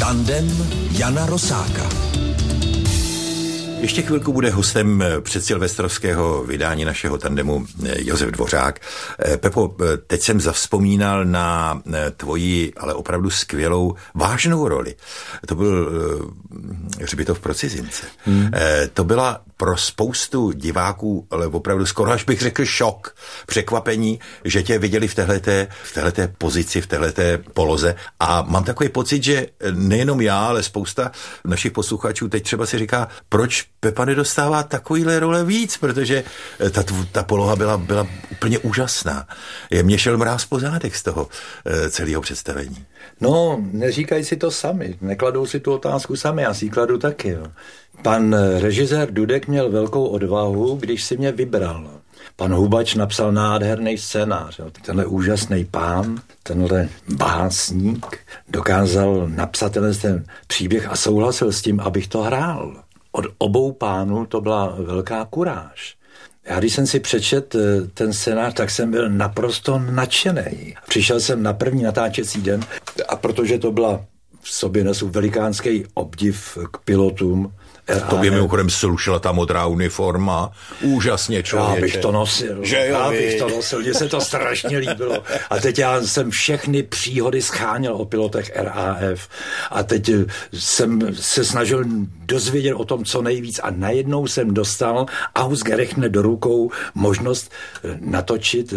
Tandem Jana Rosáka. Ještě chvilku bude hostem předsilvestrovského vydání našeho tandemu Josef Dvořák. Pepo, teď jsem zavzpomínal na tvoji, ale opravdu skvělou, vážnou roli. To byl Hřbitov pro cizince. To byla pro spoustu diváků, ale opravdu skoro až bych řekl šok, překvapení, že tě viděli v téhleté pozici, v téhleté poloze. A mám takový pocit, že nejenom já, ale spousta našich posluchačů teď třeba si říká, proč Pepa nedostává takovýhle role víc, protože ta poloha byla úplně úžasná. Mně šel mráz po zádech z toho celého představení. No, neříkají si to sami, nekladou si tu otázku sami, já si ji kladu taky. Jo. Pan režisér Dudek měl velkou odvahu, když si mě vybral. Pan Hubač napsal nádherný scénář. Jo. Tenhle úžasný pán, tenhle básník dokázal napsat ten příběh a souhlasil s tím, abych to hrál. Od obou pánů to byla velká kuráž. Já když jsem si přečet ten scénář, tak jsem byl naprosto nadšenej. Přišel jsem na první natáčecí den a protože to byla v sobě nesu velikánský obdiv k pilotům RAF. Tobě mimochodem slušela ta modrá uniforma, úžasně člověče. Já bych to nosil, mně se to strašně líbilo. A teď já jsem všechny příhody scháněl o pilotech RAF a teď jsem se snažil dozvědět o tom co nejvíc a najednou jsem dostal ausgerechnet do rukou možnost natočit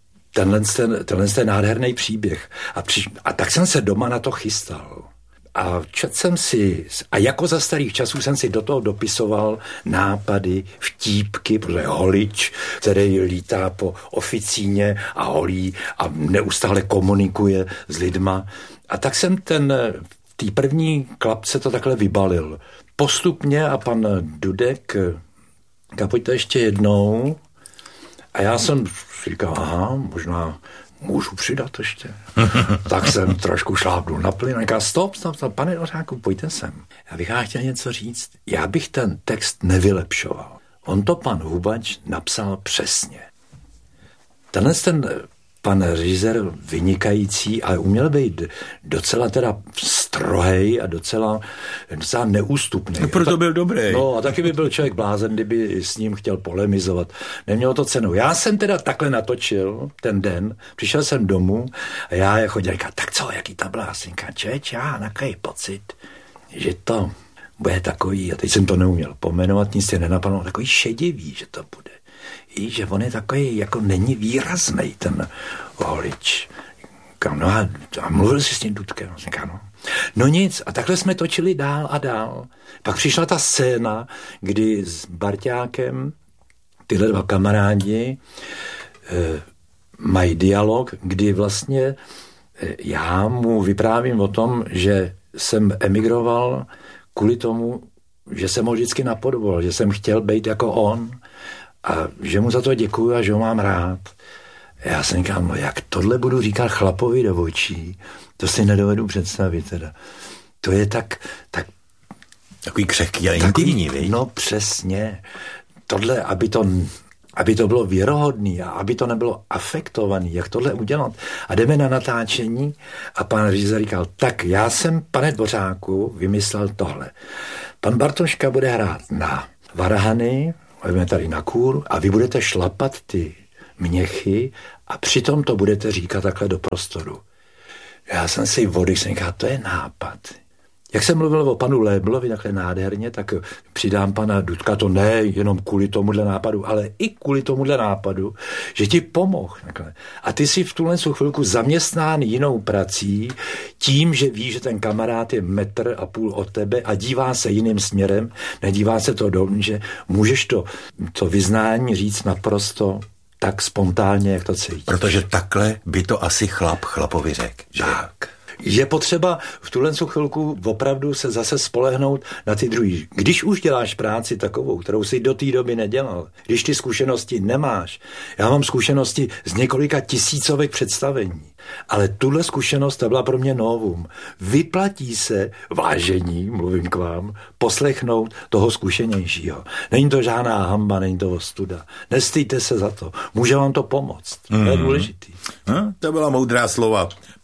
tenhle nádherný příběh. A tak jsem se doma na to chystal. A četl jsem si, a jako za starých časů jsem si do toho dopisoval nápady, vtípky, protože holič, který lítá po oficíně a holí a neustále komunikuje s lidma. A tak jsem v té první klapce to takhle vybalil. Postupně a pan Dudek, pojďte ještě jednou. A já jsem říkal, možná můžu přidat ještě. Tak jsem trošku šlápnul na plyn a říkal, stop, pane Dvořáku, pojďte sem. Já bych chtěl něco říct. Já bych ten text nevylepšoval. On to pan Hubač napsal přesně. Tenhle pan režisér vynikající, ale uměl být docela teda strohej a docela neústupný. No, proto byl dobrý. No a taky by byl člověk blázen, kdyby s ním chtěl polemizovat. Nemělo to cenu. Já jsem teda takhle natočil ten den, přišel jsem domů a já jako říkal, tak co, jaký to byla? Já takový pocit, že to bude takový, a teď jsem to neuměl pomenovat, nic se nenapadlo, takový šedivý, že to bude. I že on je takový, jako není výraznej ten holič. No a mluvil jsi s tím Dudkem? No nic, a takhle jsme točili dál a dál. Pak přišla ta scéna, kdy s Barťákem tyhle dva kamarádi mají dialog, kdy vlastně já mu vyprávím o tom, že jsem emigroval kvůli tomu, že jsem ho vždycky napodoboval, že jsem chtěl být jako on a že mu za to děkuju a že ho mám rád. Já jsem říkal, no jak tohle budu říkat chlapovi do očí, to si nedovedu představit teda. To je tak takový křehký a intimní, viď? No přesně. Tohle, aby to bylo věrohodný a aby to nebylo afektovaný, jak tohle udělat. A jdeme na natáčení a pan režisér říkal, tak já jsem, pane Dvořáku, vymyslel tohle. Pan Bartoška bude hrát na varhany, jdeme tady na kůru a vy budete šlapat ty měchy a přitom to budete říkat takhle do prostoru. Já jsem si vody, jsem říkal, to je nápad. Jak jsem mluvil o panu Léblovi takhle nádherně, tak přidám pana Dudka, to ne jenom kvůli tomuhle nápadu, ale i kvůli tomuhle nápadu, že ti pomohl. A ty si v tuhle chvilku zaměstnán jinou prací, tím, že víš, že ten kamarád je 1,5 metru od tebe a dívá se jiným směrem, nedívá se to do, že můžeš to vyznání říct naprosto tak spontánně, jak to cítíš. Protože takhle by to asi chlapovi řekl. Tak. Je potřeba v tuhle chvilku opravdu se zase spolehnout na ty druhý. Když už děláš práci takovou, kterou si do té doby nedělal, když ty zkušenosti nemáš, já mám zkušenosti z několika tisícovek představení, ale tuhle zkušenost ta byla pro mě novum. Vyplatí se, vážení, mluvím k vám, poslechnout toho zkušenějšího. Není to žádná hamba, není to ostuda. Nestýjte se za to. Může vám to pomoct. To je důležitý. To byla moudrá slova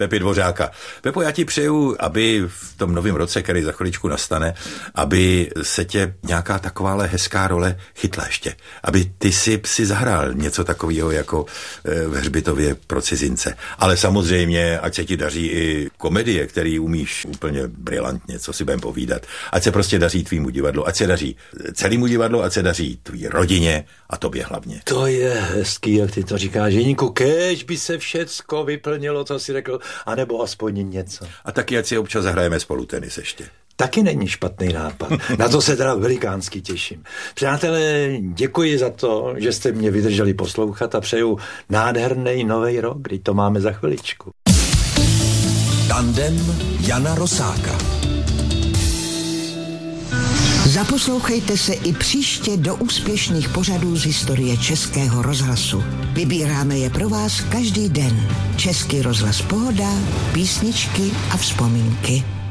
Pepy Dvořáka. Pepo, já ti přeju, aby v tom novém roce, který za chviličku nastane, aby se tě nějaká takováhle hezká role chytla ještě. Aby ty si zahrál něco takového jako v Hřbitově pro cizince. Ale samozřejmě, ať se ti daří i komedie, který umíš úplně brilantně, co si budem povídat. Ať se prostě daří tvýmu divadlu, ať se daří celému divadlu, ať se daří tvý rodině a tobě hlavně. To je hezký, jak ty to říkáš, Jeníku, kéž by se všecko vyplnilo, co jsi řekl, anebo aspoň něco. A taky, ať si občas zahrajeme spolu tenis ještě. Taky není špatný nápad. Na to se teda velikánsky těším. Přátelé, děkuji za to, že jste mě vydrželi poslouchat a přeju nádherný nový rok, kdy to máme za chviličku. Tandem Jana Rosáka. Zaposlouchejte se i příště do úspěšných pořadů z historie Českého rozhlasu. Vybíráme je pro vás každý den. Český rozhlas Pohoda, písničky a vzpomínky.